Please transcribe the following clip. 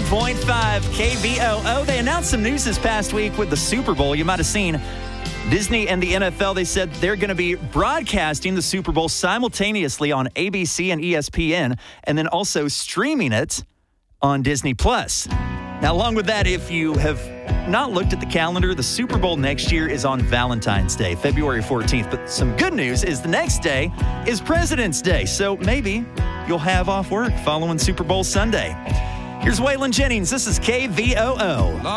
101.5 KVOO. They announced some news this past week with the Super Bowl. You might have seen Disney and the NFL. They said they're going to be broadcasting the Super Bowl simultaneously on ABC and ESPN, and then also streaming it on Disney+. Now, along with that, if you have not looked at the calendar, the Super Bowl next year is on Valentine's Day, February 14th. But some good news is the next day is President's Day. So maybe you'll have off work following Super Bowl Sunday. Here's Waylon Jennings. This is KVOO.